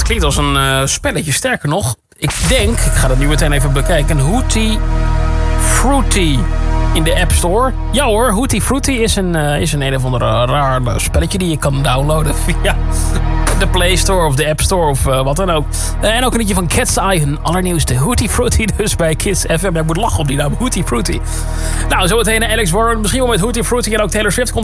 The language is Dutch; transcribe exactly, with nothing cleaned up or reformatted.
klinkt als een uh, spelletje. Sterker nog, ik denk, ik ga dat nu meteen even bekijken. Hootie Fruity in de App Store. Ja hoor, Hootie Fruity is een, uh, is een een of ander raar spelletje die je kan downloaden via de Play Store of de App Store of uh, wat dan ook. Uh, en ook een liedje van Cat's Eye, hun allernieuwste Hootie Fruity dus bij Kiss F M. Ik moet lachen op die naam, Hootie Fruity. Nou, zometeen Alex Warren, misschien wel met Hootie Fruity en ook Taylor Swift komt